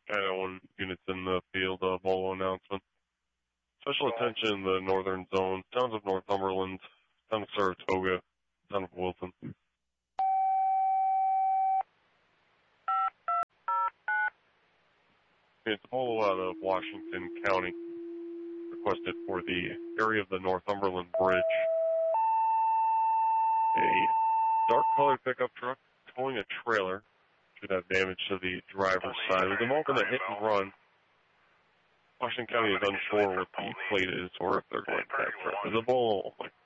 Skyline units in the field, Bolo announcement. Special attention in the northern zone, towns of Northumberland, town of Saratoga, town of Wilton. It's Bolo out of Washington County. Requested for the area of the Northumberland Bridge. A dark-colored pickup truck towing a trailer should have damage to the driver's side. It was involved in a hit and run. Washington County is unsure what the plate is or if they're going to catch it. The Bolo.